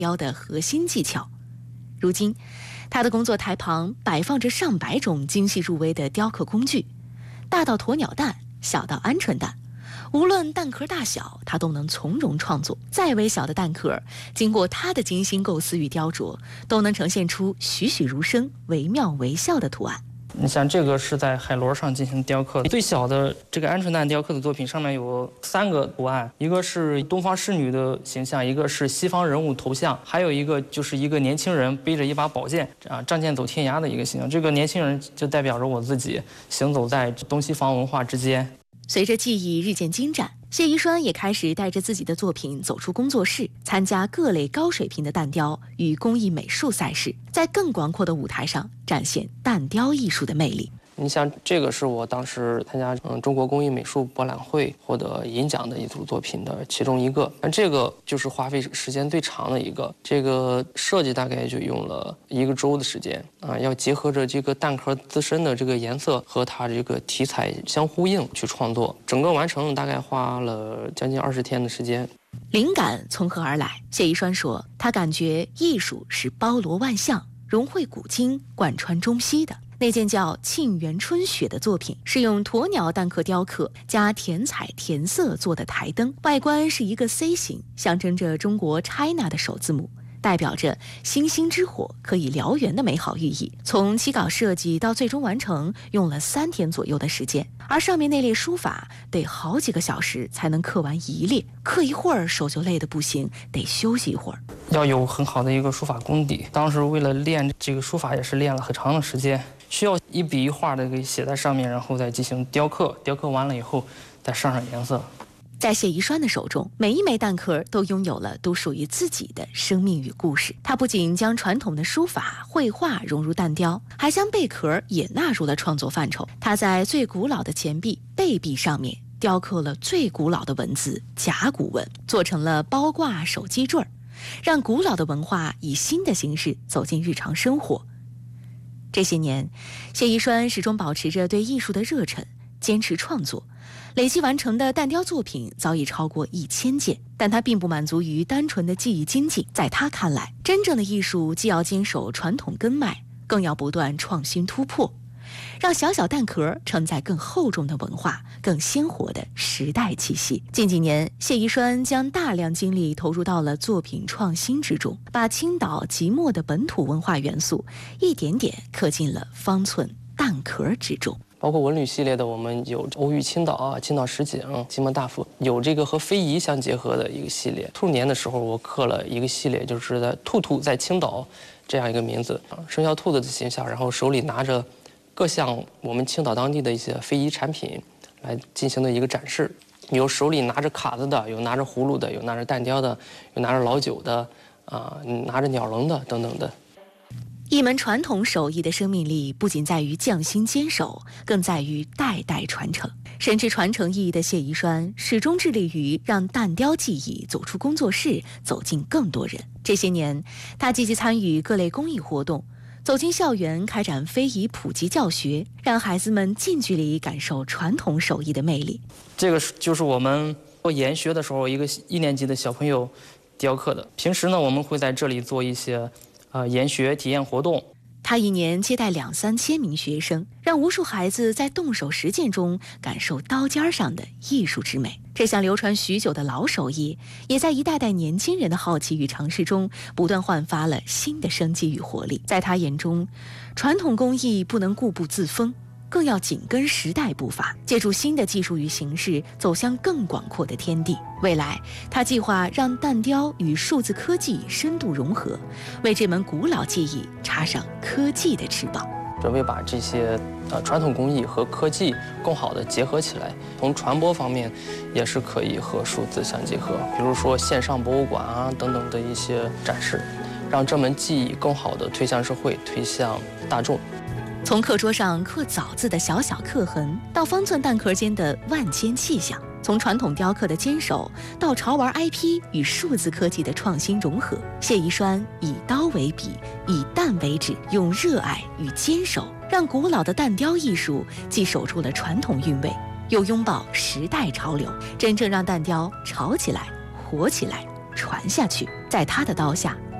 雕的核心技巧。如今，他的工作台旁摆放着上百种精细入微的雕刻工具，大到鸵鸟蛋，小到鹌鹑蛋，无论蛋壳大小，他都能从容创作。再微小的蛋壳，经过他的精心构思与雕琢，都能呈现出栩栩如生、惟妙惟肖的图案。 你像这个是在海螺上进行雕刻的，最小的这个鹌鹑蛋雕刻的作品上面有3个图案，一个是东方侍女的形象，一个是西方人物头像，还有一个就是一个年轻人背着一把宝剑仗剑走天涯的一个形象。这个年轻人就代表着我自己行走在东西方文化之间。 随着技艺日渐精湛，谢宜栓也开始带着自己的作品走出工作室，参加各类高水平的蛋雕与工艺美术赛事，在更广阔的舞台上展现蛋雕艺术的魅力。 你像这个是我当时参加中国工艺美术博览会获得银奖的一组作品的其中一个，但这个就是花费时间最长的一个，这个设计大概就用了1个周的时间要结合着这个蛋壳自身的这个颜色和它这个题材相呼应去创作，整个完成大概花了将近20天的时间。 灵感从何而来？谢宜栓说，他感觉艺术是包罗万象，融会古今，贯穿中西的。那件叫《沁园春雪》的作品是用鸵鸟蛋壳雕刻加填彩填色做的台灯，外观是一个 C 型，象征着中国 China 的首字母，代表着星星之火可以燎原的美好寓意。从起稿设计到最终完成用了3天左右的时间，而上面那列书法得好几个小时才能刻完一列，刻一会儿手就累得不行，得休息一会儿。 要有很好的一个书法功底，当时为了练这个书法也是练了很长的时间，需要一笔一画的给写在上面，然后再进行雕刻，雕刻完了以后再上上颜色。 在谢宜栓的手中，每一枚蛋壳都拥有了独属于自己的生命与故事。他不仅将传统的书法、绘画融入蛋雕，还将贝壳也纳入了创作范畴。他在最古老的钱币贝币上面雕刻了最古老的文字甲骨文，做成了包挂手机坠儿，让古老的文化以新的形式走进日常生活。这些年，谢宜栓始终保持着对艺术的热忱，坚持创作，累计完成的蛋雕作品早已超过1000件。但他并不满足于单纯的技艺精进，在他看来，真正的艺术既要坚守传统根脉，更要不断创新突破，让小小蛋壳承载更厚重的文化，更鲜活的时代气息。近几年，谢宜栓将大量精力投入到了作品创新之中，把青岛即墨的本土文化元素一点点刻进了方寸蛋壳之中。 包括文旅系列的，我们有欧域青岛青岛实景、金门大佛，有这个和非遗相结合的一个系列。兔年的时候，我刻了一个系列，就是在兔兔在青岛这样一个名字，生肖兔子的形象，然后手里拿着各项我们青岛当地的一些非遗产品来进行的一个展示。有手里拿着卡子的，有拿着葫芦的，有拿着蛋雕的，有拿着老酒的，拿着鸟笼的等等的。 一门传统手艺的生命力不仅在于匠心坚守，更在于代代传承。深知传承意义的谢宜栓始终致力于让蛋雕技艺走出工作室，走进更多人。这些年，他积极参与各类公益活动，走进校园开展非遗普及教学，让孩子们近距离感受传统手艺的魅力。 这个就是我们研学的时候1年级的小朋友雕刻的。平时呢，我们会在这里做一些研学体验活动。 他一年接待2-3千名学生，让无数孩子在动手实践中感受刀尖上的艺术之美。这项流传许久的老手艺，也在一代代年轻人的好奇与尝试中，不断焕发了新的生机与活力。在他眼中，传统工艺不能固步自封，更要紧跟时代步伐，借助新的技术与形式，走向更广阔的天地。未来，他计划让蛋雕与数字科技深度融合，为这门古老技艺插上科技的翅膀。 准备把这些传统工艺和科技更好地结合起来，从传播方面也是可以和数字相结合，比如说线上博物馆等等的一些展示，让这门技艺更好地推向社会，推向大众。 从课桌上刻枣字的小小刻痕，到方寸蛋壳间的万千气象；从传统雕刻的坚守，到潮玩 IP 与数字科技的创新融合，谢宜栓以刀为笔，以蛋为纸，用热爱与坚守，让古老的蛋雕艺术既守住了传统韵味，又拥抱时代潮流，真正让蛋雕潮起来、活起来、传下去。在他的刀下，